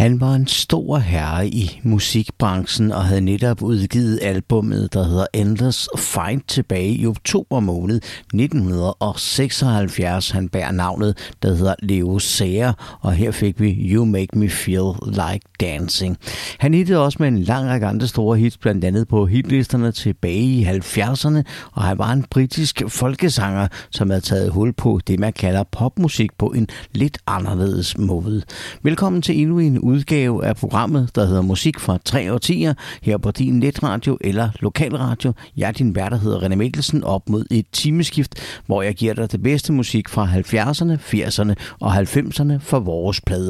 Han var en stor herre i musikbranchen og havde netop udgivet albummet, der hedder Endless Fight, tilbage i oktober måned 1976. Han bærer navnet, der hedder Leo Sayer, og her fik vi You Make Me Feel Like Dancing. Han hittede også med en lang række andre store hits, blandt andet på hitlisterne tilbage i 70'erne, og han var en britisk folkesanger, som havde taget hul på det, man kalder popmusik på en lidt anderledes måde. Velkommen til endnu en udgave af programmet, der hedder Musik fra 3 årtier, her på din netradio eller lokalradio. Jeg er din vært, der hedder René Mikkelsen, op mod et timeskift, hvor jeg giver dig det bedste musik fra 70'erne, 80'erne og 90'erne for vores plader.